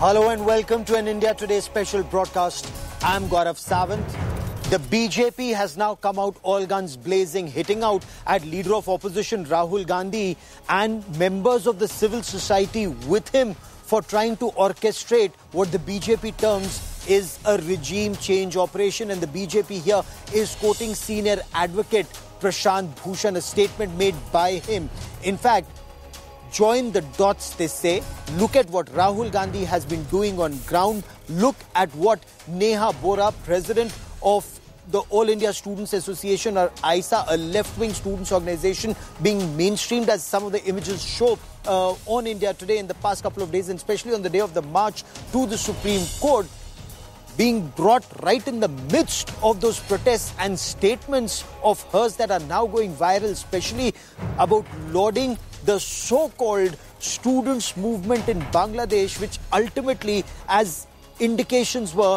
Hello and welcome to an India Today special broadcast. I'm Gaurav Sawant. The BJP has now come out all guns blazing, hitting out at leader of opposition Rahul Gandhi and members of the civil society with him for trying to orchestrate what the BJP terms is a regime change operation. And the BJP here is quoting senior advocate Prashant Bhushan, a statement made by him. In fact, join the dots, they say. Look at what Rahul Gandhi has been doing on ground. Look at what Neha Bora, president of the All India Students Association, or AISA, a left-wing students organization, being mainstreamed as some of the images show on India Today in the past couple of days, and especially on the day of the march to the Supreme Court, being brought right in the midst of those protests, and statements of hers that are now going viral, especially about lauding the so-called students' movement in Bangladesh, which ultimately, as indications was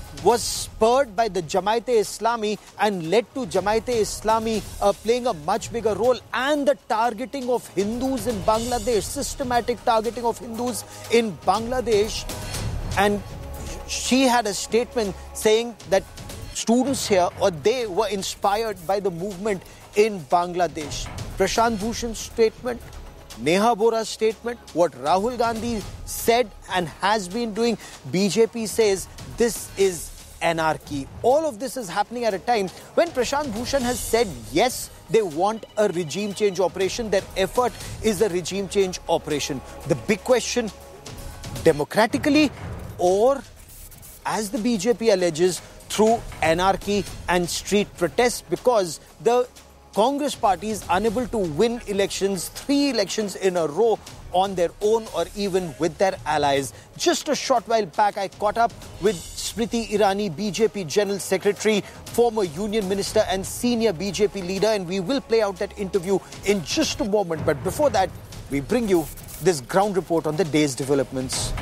spurred by the Jamaat-e-Islami and led to Jamaat-e-Islami playing a much bigger role, and the targeting of Hindus in Bangladesh, systematic targeting of Hindus in Bangladesh. And she had a statement saying that students here, or they were inspired by the movement in Bangladesh. Prashant Bhushan's statement, Neha Bora's statement, what Rahul Gandhi said and has been doing, BJP says this is anarchy. All of this is happening at a time when Prashant Bhushan has said, yes, they want a regime change operation. Their effort is a regime change operation. The big question, democratically or, as the BJP alleges, through anarchy and street protests, because the Congress party is unable to win elections, 3 elections in a row on their own or even with their allies. Just a short while back, I caught up with Smriti Irani, BJP General Secretary, former Union Minister and senior BJP leader, and we will play out that interview in just a moment. But before that, we bring you this ground report on the day's developments.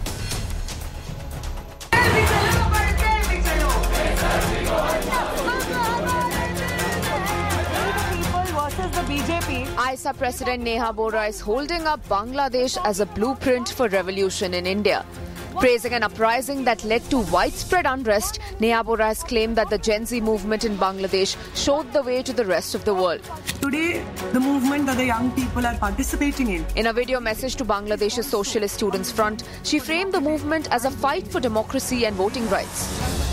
AISA President Neha Bora is holding up Bangladesh as a blueprint for revolution in India. Praising an uprising that led to widespread unrest, Neha Bora has claimed that the Gen Z movement in Bangladesh showed the way to the rest of the world. Today, the movement that the young people are participating in a video message to Bangladesh's Socialist Students Front, she framed the movement as a fight for democracy and voting rights.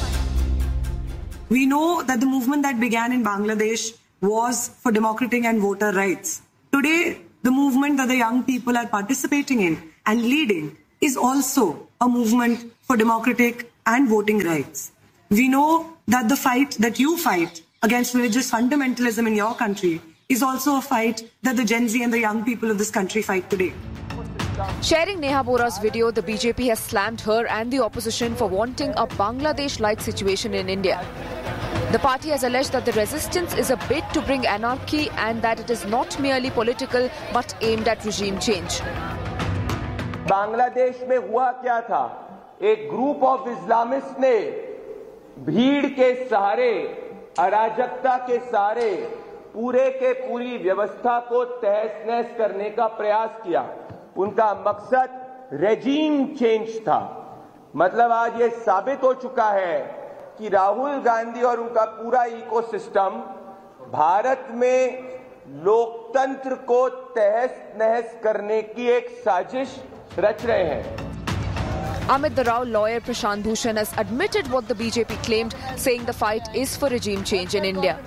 We know that the movement that began in Bangladesh was for democratic and voter rights. Today, the movement that the young people are participating in and leading is also a movement for democratic and voting rights. We know that the fight that you fight against religious fundamentalism in your country is also a fight that the Gen Z and the young people of this country fight today. Sharing Neha Bora's video, the BJP has slammed her and the opposition for wanting a Bangladesh-like situation in India. The party has alleged that the resistance is a bid to bring anarchy and that it is not merely political but aimed at regime change. Bangladesh में हुआ क्या था? एक group of Islamist ने भीड़ के सहारे, अराजकता के सहारे पूरे के पूरी व्यवस्था को तहस-नहस करने का प्रयास किया. उनका मकसद रेजिम चेंज था. मतलब आज ये साबित हो चुका है कि राहुल गांधी और उनका पूरा इकोसिस्टम भारत में लोकतंत्र को तहस-नहस करने की एक साजिश रच रहे हैं. Amit the Rao lawyer Prashant Bhushan has admitted what the BJP claimed, saying the fight is for regime change in India.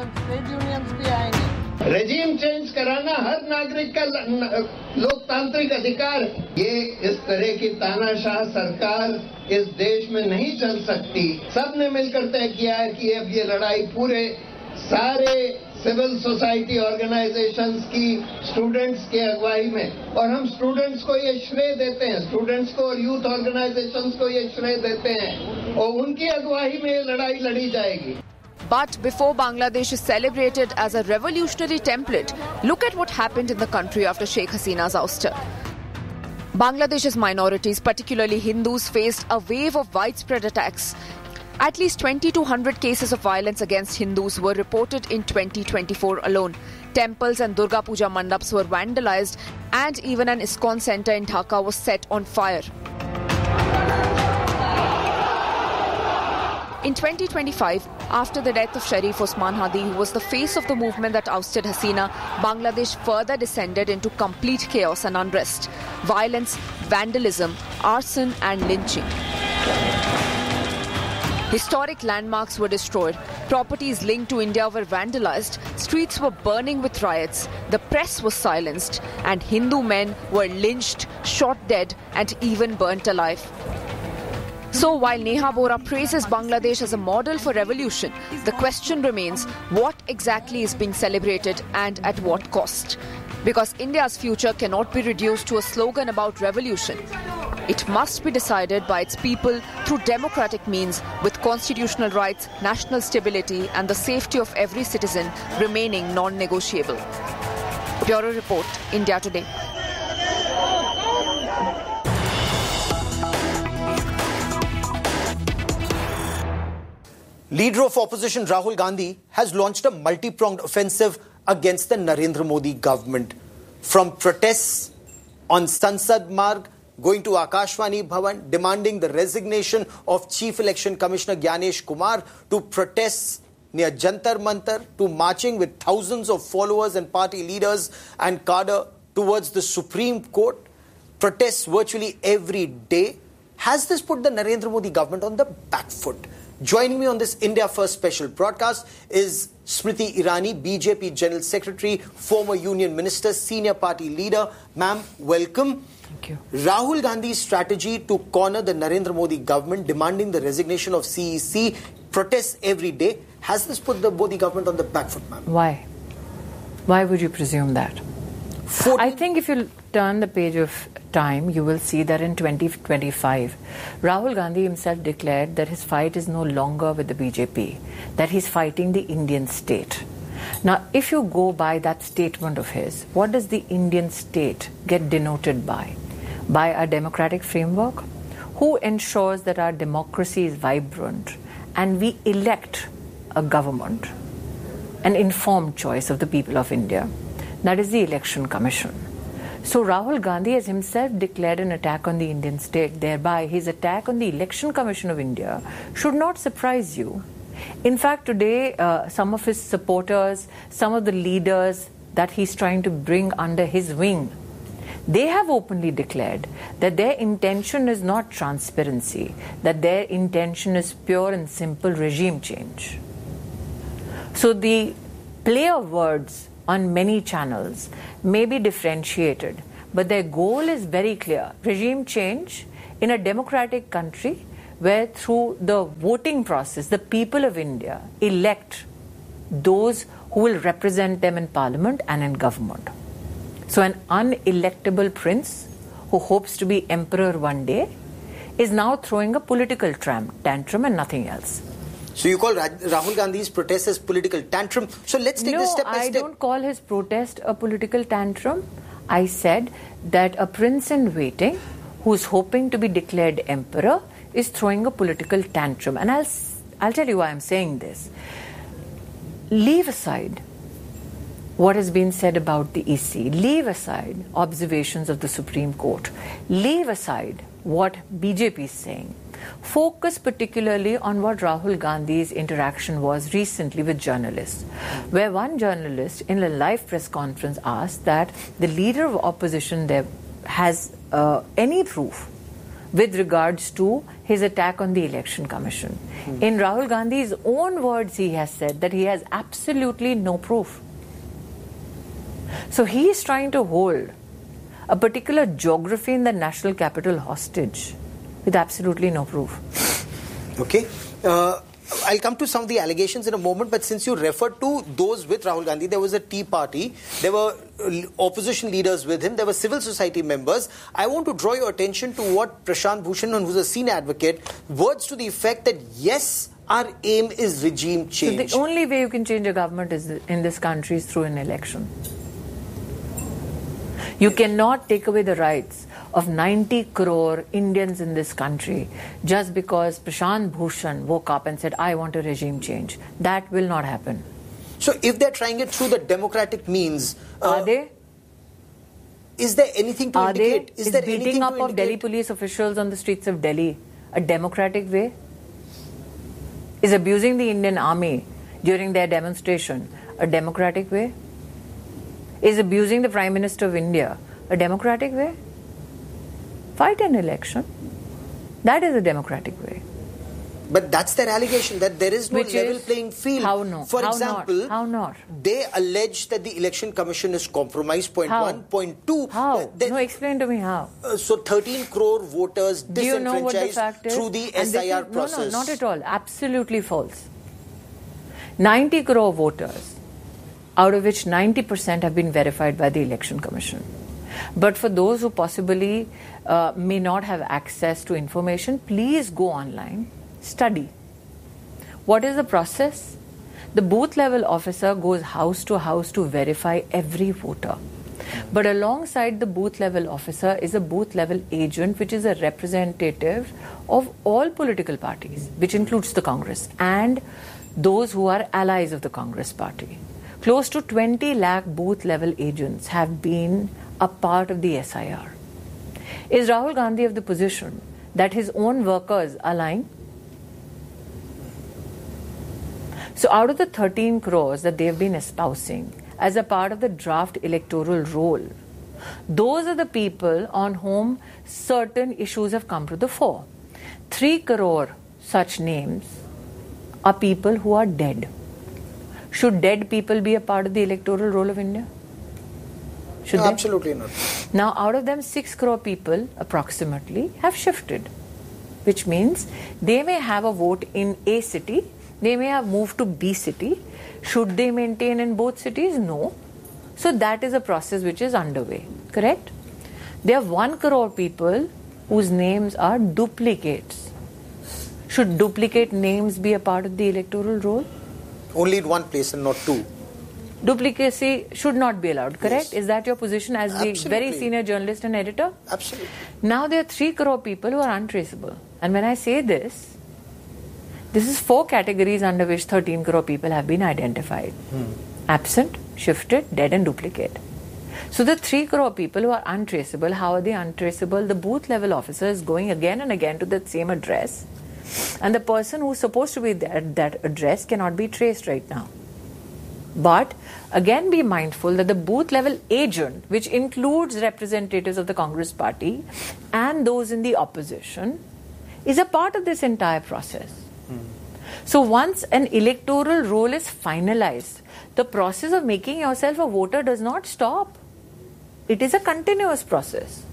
Regime change कराना हर नागरिक का लोकतांत्रिक अधिकार. ये इस तरह की तानाशाह सरकार इस देश में नहीं चल सकती. सबने मिलकर तय किया है कि अब ये लड़ाई पूरे सारे सिविल सोसाइटी ऑर्गेनाइजेशंस की, स्टूडेंट्स के अगुवाई में, और हम स्टूडेंट्स को ये श्रेय देते हैं, स्टूडेंट्स को और यूथ ऑर्गेनाइजेशंस को ये श्रेय देते हैं, और उनकी अगुवाई में ये लड़ाई लड़ी जाएगी. But before Bangladesh is celebrated as a revolutionary template, look at what happened in the country after Sheikh Hasina's ouster. Bangladesh's minorities, particularly Hindus, faced a wave of widespread attacks. At least 2,200 cases of violence against Hindus were reported in 2024 alone. Temples and Durga Puja mandaps were vandalized, and even an ISKCON center in Dhaka was set on fire. In 2025, after the death of Sharif Osman Hadi, who was the face of the movement that ousted Hasina, Bangladesh further descended into complete chaos and unrest. Violence, vandalism, arson and lynching. Historic landmarks were destroyed, properties linked to India were vandalized, streets were burning with riots, the press was silenced, and Hindu men were lynched, shot dead, and even burnt alive. So while Neha Bora praises Bangladesh as a model for revolution, the question remains, what exactly is being celebrated and at what cost? Because India's future cannot be reduced to a slogan about revolution. It must be decided by its people through democratic means, with constitutional rights, national stability and the safety of every citizen remaining non-negotiable. Bureau Report, India Today. Leader of opposition Rahul Gandhi has launched a multi-pronged offensive against the Narendra Modi government. From protests on Sansad Marg, going to Akashvani Bhavan, demanding the resignation of Chief Election Commissioner Gyanesh Kumar, to protests near Jantar Mantar, to marching with thousands of followers and party leaders and cadre towards the Supreme Court, protests virtually every day. Has this put the Narendra Modi government on the back foot? Joining me on this India First special broadcast is Smriti Irani, BJP General Secretary, former Union Minister, senior party leader. Ma'am, welcome. Thank you. Rahul Gandhi's strategy to corner the Narendra Modi government, demanding the resignation of CEC, protests every day. Has this put the Modi government on the back foot, ma'am? Why? Why would you presume that? I think if you turn the page of time, you will see that in 2025, Rahul Gandhi himself declared that his fight is no longer with the BJP, that he's fighting the Indian state. Now, if you go by that statement of his, what does the Indian state get denoted by? By a democratic framework? Who ensures that our democracy is vibrant and we elect a government, an informed choice of the people of India? That is the Election Commission. So Rahul Gandhi has himself declared an attack on the Indian state. Thereby, his attack on the Election Commission of India should not surprise you. In fact, today, some of his supporters, some of the leaders that he's trying to bring under his wing, they have openly declared that their intention is not transparency, that their intention is pure and simple regime change. So the play of words on many channels may be differentiated, but their goal is very clear. Regime change in a democratic country where through the voting process, the people of India elect those who will represent them in parliament and in government. So an unelectable prince who hopes to be emperor one day is now throwing a political tantrum and nothing else. So you call Rahul Gandhi's protest as political tantrum. So let's take this step by step. No, I don't call his protest a political tantrum. I said that a prince in waiting who's hoping to be declared emperor is throwing a political tantrum. And I'll tell you why I'm saying this. Leave aside what has been said about the EC. Leave aside observations of the Supreme Court. Leave aside what BJP is saying. Focus particularly on what Rahul Gandhi's interaction was recently with journalists, where one journalist in a live press conference asked that the leader of opposition there has any proof with regards to his attack on the Election Commission. In Rahul Gandhi's own words, he has said that he has absolutely no proof. So he is trying to hold a particular geography in the national capital hostage with absolutely no proof. Okay. I'll come to some of the allegations in a moment, but since you referred to those with Rahul Gandhi, there was a Tea Party, there were opposition leaders with him, there were civil society members. I want to draw your attention to what Prashant Bhushan, who's a senior advocate, words to the effect that yes, our aim is regime change. So the only way you can change a government is in this country is through an election. You cannot take away the rights of 90 crore Indians in this country just because Prashant Bhushan woke up and said, I want a regime change. That will not happen. So if they're trying it through the democratic means... Are they? Is there anything to indicate? Is there beating up of Delhi police officials on the streets of Delhi a democratic way? Is abusing the Indian army during their demonstration a democratic way? Is abusing the Prime Minister of India a democratic way? Fight an election. That is a democratic way. But that's their allegation, that there is no level playing field. How no? For example, How not? They allege that the Election Commission is compromised, point How? 1. Point 2. How? No, explain to me how. So 13 crore voters Do you know what the fact is? through the SIR process. No, not at all. Absolutely false. 90 crore voters, out of which 90% have been verified by the Election Commission. But for those who possibly may not have access to information, please go online, study. What is the process? The booth level officer goes house to verify every voter. But alongside the booth level officer is a booth level agent, which is a representative of all political parties, which includes the Congress and those who are allies of the Congress party. Close to 20 lakh booth level agents have been a part of the SIR. Is Rahul Gandhi of the position that his own workers are lying? So out of the 13 crores that they have been espousing as a part of the draft electoral roll, those are the people on whom certain issues have come to the fore. 3 crore such names are people who are dead. Should dead people be a part of the electoral roll of India? Should no, they? Absolutely not. Now, out of them, 6 crore people approximately have shifted, which means they may have a vote in A city, they may have moved to B city. Should they maintain in both cities? No. So that is a process which is underway, correct? There are 1 crore people whose names are duplicates. Should duplicate names be a part of the electoral roll? Only in one place and not 2. Duplicacy should not be allowed, correct? Yes. Is that your position as the very senior journalist and editor? Absolutely. Now there are 3 crore people who are untraceable. And when I say this is 4 categories under which 13 crore people have been identified. Absent, shifted, dead and duplicate. So the 3 crore people who are untraceable, how are they untraceable? The booth level officer is going again and again to that same address. And the person who's supposed to be there at that address cannot be traced right now. But again be mindful that the booth level agent, which includes representatives of the Congress party and those in the opposition, is a part of this entire process. So once an electoral roll is finalized, the process of making yourself a voter does not stop. It is a continuous process.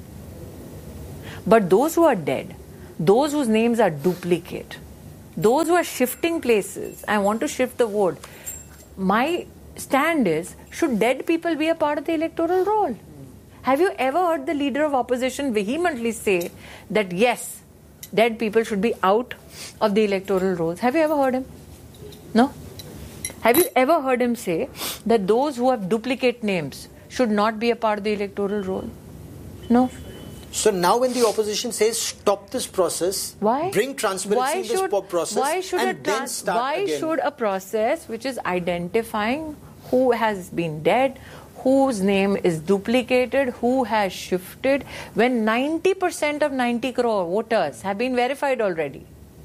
But those who are dead, those whose names are duplicate, those who are shifting places and want to shift the vote, my stand is, should dead people be a part of the electoral roll? Have you ever heard the leader of opposition vehemently say that yes, dead people should be out of the electoral rolls? Have you ever heard him? No? Have you ever heard him say that those who have duplicate names should not be a part of the electoral roll? No. So now when the opposition says stop this process, why? Bring transparency in this process and then start again. Should a process which is identifying who has been dead, whose name is duplicated, who has shifted, when 90% of 90 crore voters have been verified already?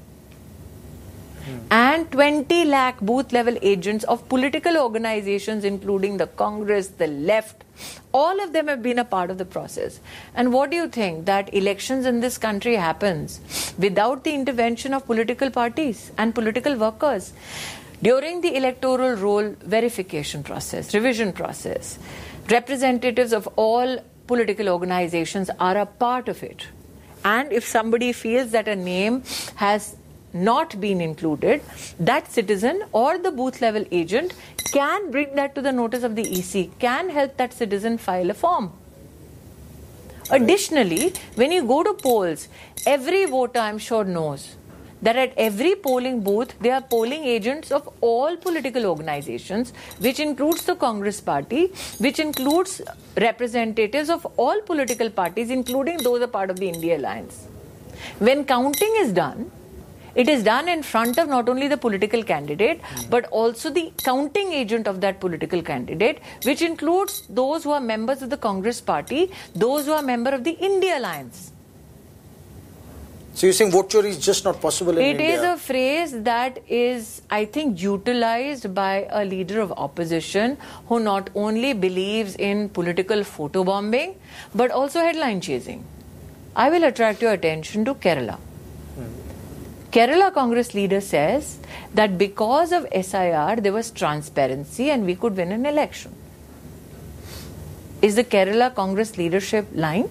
And 20 lakh booth level agents of political organizations, including the Congress, the left, all of them have been a part of the process. And what do you think? That elections in this country happens without the intervention of political parties and political workers? During the electoral roll verification process, revision process, representatives of all political organizations are a part of it. And if somebody feels that a name has not been included, that citizen or the booth level agent can bring that to the notice of the EC, can help that citizen file a form. Additionally, when you go to polls, every voter, I'm sure, knows that at every polling booth, there are polling agents of all political organizations, which includes the Congress party, which includes representatives of all political parties, including those a part of the India Alliance. When counting is done, it is done in front of not only the political candidate, but also the counting agent of that political candidate, which includes those who are members of the Congress party, those who are members of the India Alliance. So you're saying vote chori is just not possible in India? It is a phrase that is, I think, utilized by a leader of opposition who not only believes in political photobombing but also headline chasing. I will attract your attention to Kerala. Kerala Congress leader says that because of SIR there was transparency and we could win an election. Is the Kerala Congress leadership lying?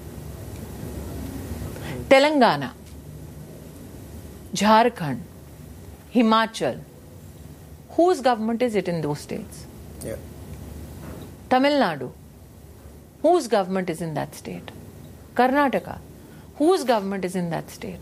Telangana, Jharkhand, Himachal. Whose government is it in those states? Yeah. Tamil Nadu. Whose government is in that state? Karnataka. Whose government is in that state?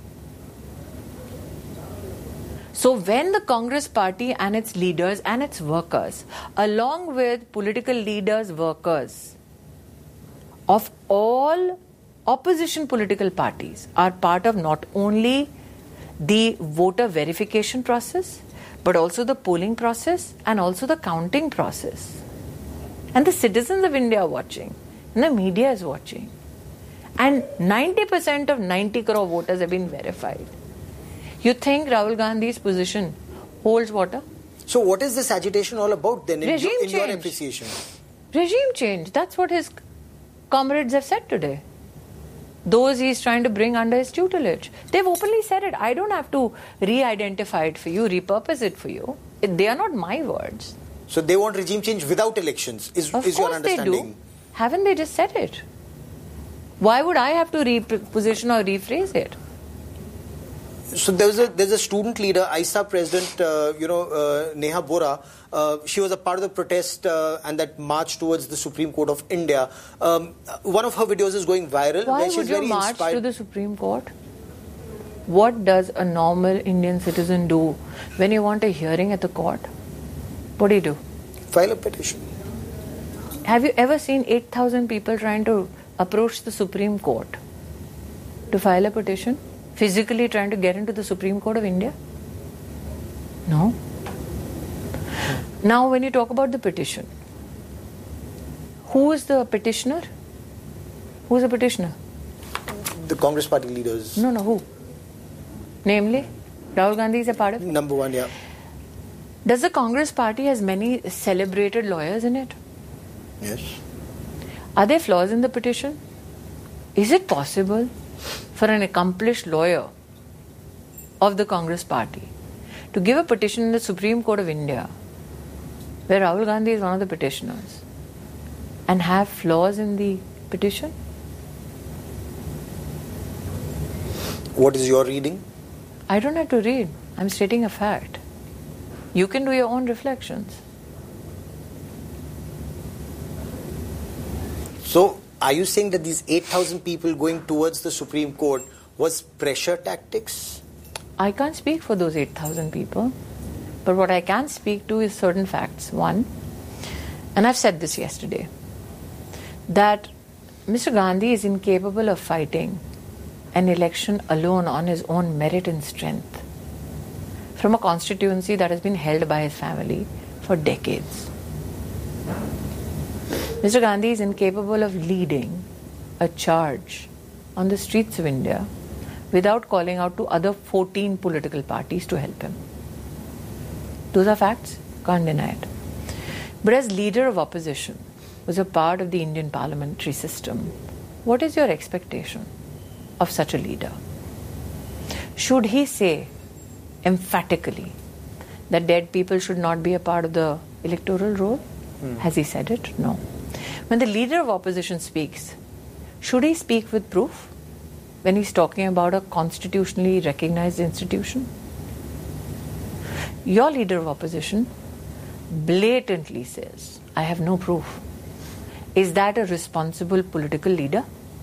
So when the Congress party and its leaders and its workers, along with political leaders, workers of all opposition political parties are part of not only the voter verification process, but also the polling process and also the counting process. And the citizens of India are watching, and the media is watching. And 90% of 90 crore voters have been verified. You think Rahul Gandhi's position holds water? So what is this agitation all about then in your appreciation? Regime change. That's what his comrades have said today. Those he's trying to bring under his tutelage. They've openly said it. I don't have to re-identify it for you, repurpose it for you. They are not my words. So they want regime change without elections, is your understanding? Of course they do. Haven't they just said it? Why would I have to reposition or rephrase it? So there's a student leader, ISA president, Neha Bora. She was a part of the protest and that march towards the Supreme Court of India. One of her videos is going viral. Why would you march to the Supreme Court? What does a normal Indian citizen do when you want a hearing at the court? What do you do? File a petition. Have you ever seen 8,000 people trying to approach the Supreme Court to file a petition? Physically trying to get into the Supreme Court of India? No. Now when you talk about the petition, who is the petitioner? Who is the petitioner? The Congress party leaders. No, who? Namely, Rahul Gandhi is a part of it? Number one, yeah. Does the Congress party has many celebrated lawyers in it? Yes. Are there flaws in the petition? Is it possible for an accomplished lawyer of the Congress party to give a petition in the Supreme Court of India where Rahul Gandhi is one of the petitioners and have flaws in the petition? What is your reading? I don't have to read. I'm stating a fact. You can do your own reflections. So, are you saying that these 8,000 people going towards the Supreme Court was pressure tactics? I can't speak for those 8,000 people. But what I can speak to is certain facts. One, and I've said this yesterday, that Mr. Gandhi is incapable of fighting an election alone on his own merit and strength from a constituency that has been held by his family for decades. Mr. Gandhi is incapable of leading a charge on the streets of India without calling out to other 14 political parties to help him. Those are facts, can't deny it. But as leader of opposition, was a part of the Indian parliamentary system, what is your expectation of such a leader? Should he say emphatically that dead people should not be a part of the electoral roll? Has he said it? No. When the leader of opposition speaks, should he speak with proof when he's talking about a constitutionally recognized institution? Your leader of opposition blatantly says, I have no proof. Is that a responsible political leader?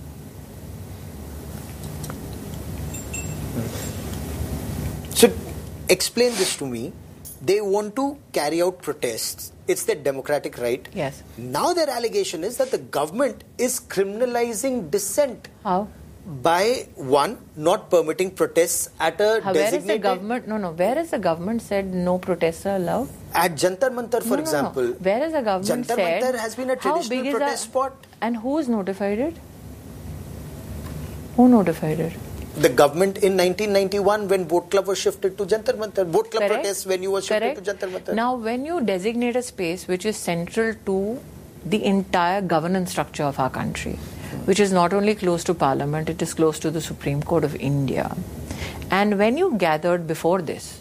So, explain this to me. They want to carry out protests. It's their democratic right. Yes. Now their allegation is that the government is criminalizing dissent. How? By, one, not permitting protests at a designated... Where is the government? Where has the government said no protests are allowed? At Jantar Mantar, for example. Where has the government said... Jantar Mantar has been a traditional protest spot. And who's notified it? Who notified it? The government in 1991 when Boat Club was shifted to Jantar Mantar. Boat Club protests when you were shifted to Jantar Mantar. Now, when you designate a space which is central to the entire governance structure of our country, which is not only close to Parliament, it is close to the Supreme Court of India. And when you gathered before this,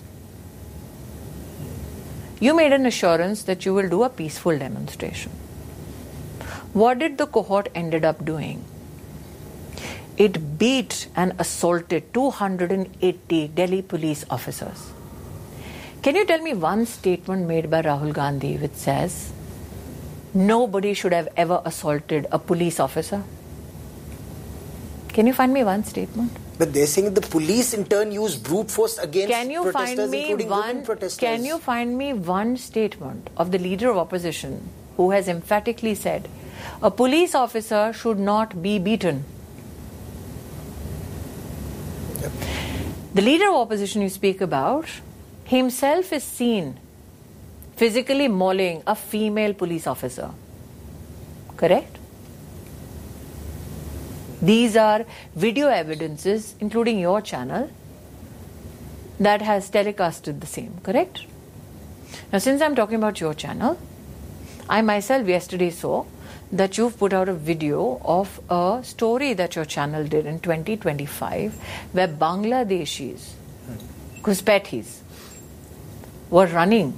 you made an assurance that you will do a peaceful demonstration. What did the cohort ended up doing? It beat and assaulted 280 Delhi police officers. Can you tell me one statement made by Rahul Gandhi which says nobody should have ever assaulted a police officer? Can you find me one statement? But they're saying the police in turn use brute force against protesters, including women protesters. Can you find me one statement of the leader of opposition who has emphatically said a police officer should not be beaten? Yep. The leader of opposition you speak about himself is seen physically mauling a female police officer. Correct? These are video evidences, including your channel, that has telecasted the same, correct? Now, since I'm talking about your channel, I myself yesterday saw that you've put out a video of a story that your channel did in 2025 where Bangladeshis, Ghuspatis, were running,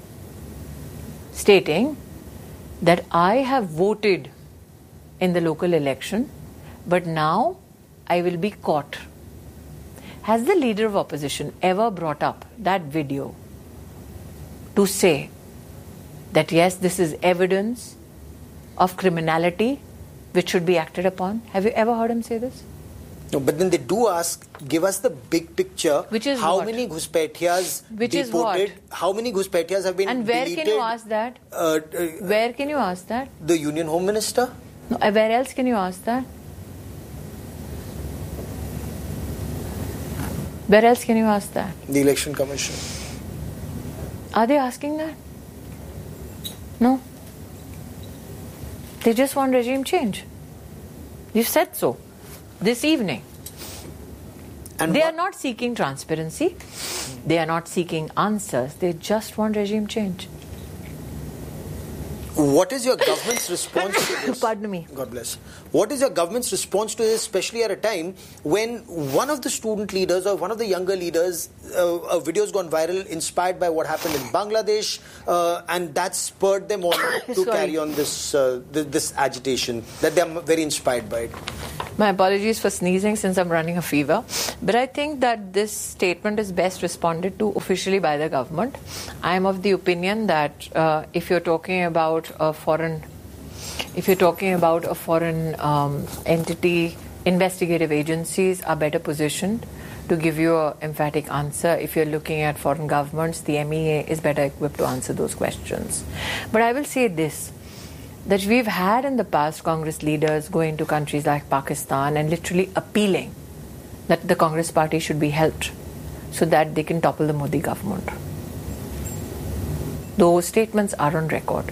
stating that I have voted in the local election, but now I will be caught. Has the leader of opposition ever brought up that video to say that yes, this is evidence of criminality which should be acted upon? Have you ever heard him say this? No, but then they do ask, give us the big picture. Which is how what? Many Ghuspatias Which deported? Is what? How many Ghuspatias have been and where deleted? Can you ask that? Where can you ask that? The Union Home Minister? No, where else can you ask that? Where else can you ask that? The Election Commission. Are they asking that? No. They just want regime change. You've said so this evening. And they are not seeking transparency. They are not seeking answers. They just want regime change. What is your government's response to this? Pardon me. God bless. What is your government's response to this, especially at a time when one of the student leaders or one of the younger leaders, a video's gone viral inspired by what happened in Bangladesh, and that spurred them on to carry on this this agitation, that they're very inspired by it? My apologies for sneezing since I'm running a fever. But I think that this statement is best responded to officially by the government. I am of the opinion that if you're talking about a foreign entity, investigative agencies are better positioned to give you an emphatic answer. If you're looking at foreign governments, the MEA is better equipped to answer those questions. But I will say this, that we've had in the past Congress leaders going to countries like Pakistan and literally appealing that the Congress party should be helped so that they can topple the Modi government. Those statements are on record.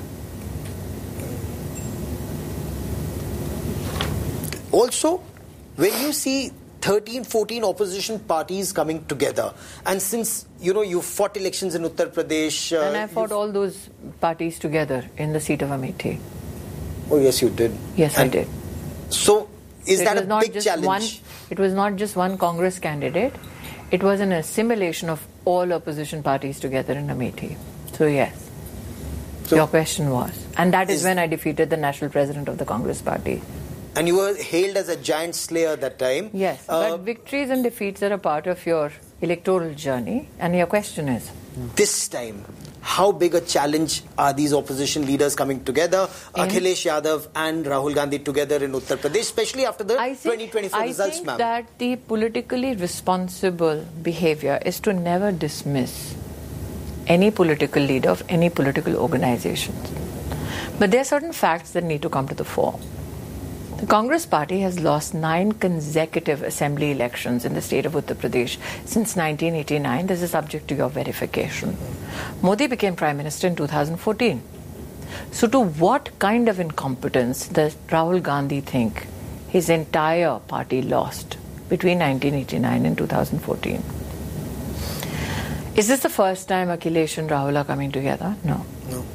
Also, when you see 13, 14 opposition parties coming together, and since, you fought elections in Uttar Pradesh... and I fought all those parties together in the seat of Amethi. Oh, yes, you did. Yes, I did. So, is that a big challenge? It was not just one Congress candidate. It was an assimilation of all opposition parties together in Amethi. So, yes. So, your question was. And that is when I defeated the national president of the Congress party. And you were hailed as a giant slayer that time. Yes, but victories and defeats are a part of your electoral journey. And your question is? This time, how big a challenge are these opposition leaders coming together, Akhilesh Yadav and Rahul Gandhi together in Uttar Pradesh, especially after the 2024 results, ma'am? I think that the politically responsible behavior is to never dismiss any political leader of any political organization. But there are certain facts that need to come to the fore. The Congress party has lost 9 consecutive assembly elections in the state of Uttar Pradesh since 1989. This is subject to your verification. Modi became Prime Minister in 2014. So to what kind of incompetence does Rahul Gandhi think his entire party lost between 1989 and 2014. Is this the first time Akhilesh and Rahul are coming together? No.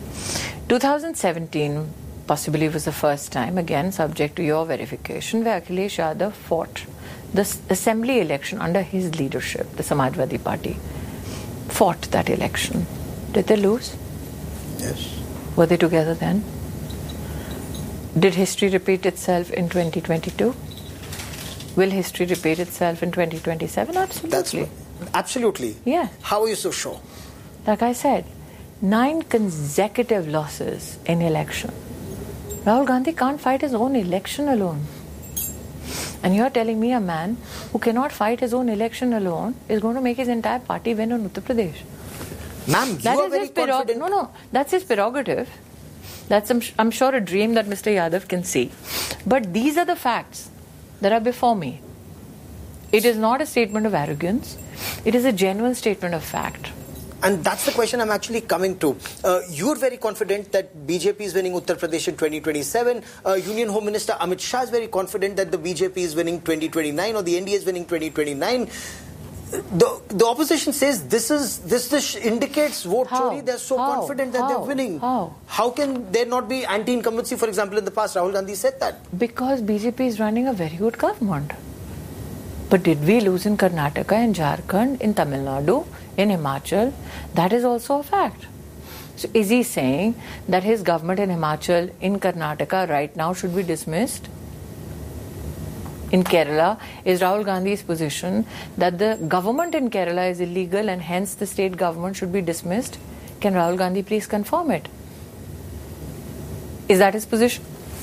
2017 possibly was the first time, again subject to your verification, where Akhilesh Yadav fought the assembly election under his leadership. The Samajwadi Party fought that election. Did they lose? Yes. Were they together then? Did history repeat itself in 2022? Will history repeat itself in 2027? Absolutely. Absolutely. Yeah. How are you so sure? Like I said, 9 consecutive losses in election. Rahul Gandhi can't fight his own election alone. And you're telling me a man who cannot fight his own election alone is going to make his entire party win in Uttar Pradesh. Ma'am, you are very confident. No, that's his prerogative. That's, I'm sure, a dream that Mr. Yadav can see. But these are the facts that are before me. It is not a statement of arrogance. It is a genuine statement of fact. And that's the question I'm actually coming to. You're very confident that BJP is winning Uttar Pradesh in 2027. Union Home Minister Amit Shah is very confident that the BJP is winning 2029 or the NDA is winning 2029. The opposition says this indicates vote chori. They're so confident that they're winning. How can there not be anti-incumbency? For example, in the past, Rahul Gandhi said that. Because BJP is running a very good government. But did we lose in Karnataka, in Jharkhand, in Tamil Nadu, in Himachal? That is also a fact. So is he saying that his government in Himachal, in Karnataka right now should be dismissed? In Kerala, is Rahul Gandhi's position that the government in Kerala is illegal and hence the state government should be dismissed? Can Rahul Gandhi please confirm it? Is that his position?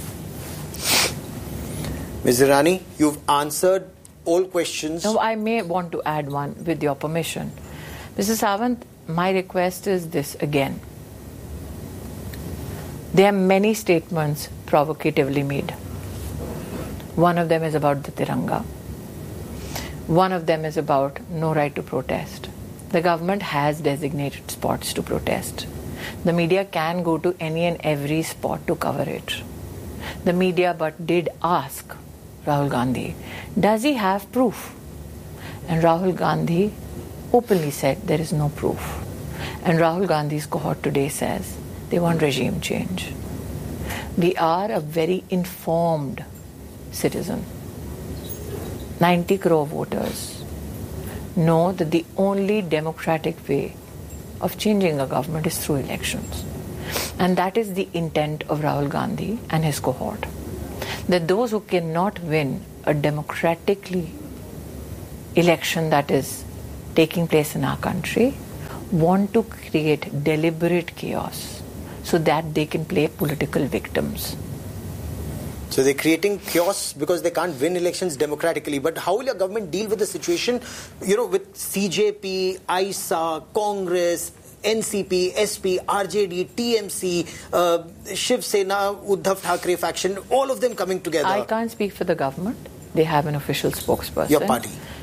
Ms. Irani, you've answered all questions. No, I may want to add one with your permission. Mr. Sawant, my request is this again. There are many statements provocatively made. One of them is about the Tiranga. One of them is about no right to protest. The government has designated spots to protest. The media can go to any and every spot to cover it. The media but did ask Rahul Gandhi, does he have proof? And Rahul Gandhi openly said there is no proof. And Rahul Gandhi's cohort today says they want regime change. We are a very informed citizen. 90 crore voters know that the only democratic way of changing a government is through elections. And that is the intent of Rahul Gandhi and his cohort. That those who cannot win a democratically election that is taking place in our country want to create deliberate chaos so that they can play political victims. So they're creating chaos because they can't win elections democratically. But how will your government deal with the situation, with CJP, ISA, Congress, NCP, SP, RJD, TMC, Shiv Sena, Uddhav Thackeray faction, all of them coming together? I can't speak for the government. They have an official spokesperson. Your party?